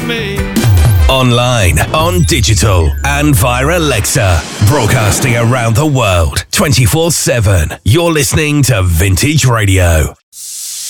me. Online, on digital, and via Alexa. Broadcasting around the world, 24/7. You're listening to Vintage Radio.